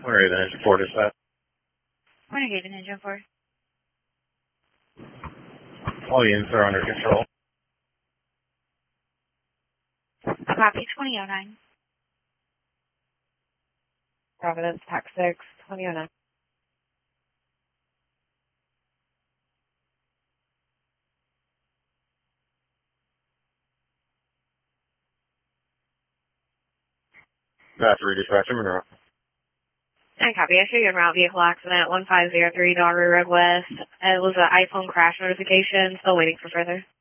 Where are you, the engine 4 dispatch? Morning, Haven Engine 4. All units are under control. Copy 2009. Providence, TAC 6, 2009. Battery dispatcher, Monroe. And copy. I show you en route vehicle accident 1503 Daughtry Road West. It was an iPhone crash notification. Still waiting for further.